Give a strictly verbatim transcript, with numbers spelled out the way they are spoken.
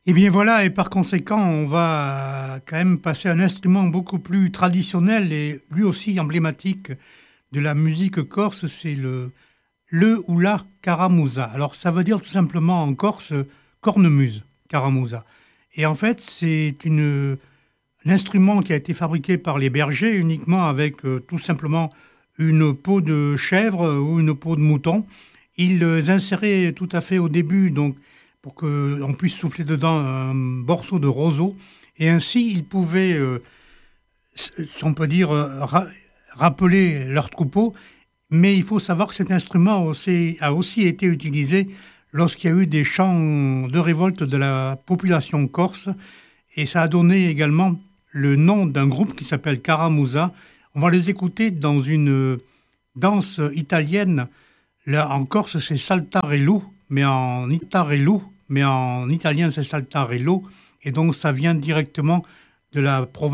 Et bien voilà, et par conséquent, on va quand même passer à un instrument beaucoup plus traditionnel et lui aussi emblématique de la musique corse, c'est le le ou la caramusa. Alors ça veut dire tout simplement en corse cornemuse, caramusa. Et en fait, c'est une un instrument qui a été fabriqué par les bergers uniquement avec euh, tout simplement une peau de chèvre euh, ou une peau de mouton. Ils les inséraient tout à fait au début, donc pour qu'on puisse souffler dedans un morceau de roseau. Et ainsi, ils pouvaient, euh, s- si on peut dire, euh, ra- rappeler leur troupeau. Mais il faut savoir que cet instrument aussi- a aussi été utilisé lorsqu'il y a eu des chants de révolte de la population corse. Et ça a donné également le nom d'un groupe qui s'appelle Caramusa. On va les écouter dans une euh, danse italienne. Là, en Corse, c'est Saltarello, mais en Itarello, mais en italien, c'est Saltarello. Et donc, ça vient directement de la province